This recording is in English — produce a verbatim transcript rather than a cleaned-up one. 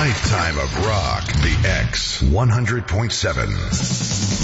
lifetime of rock. The X one hundred point seven.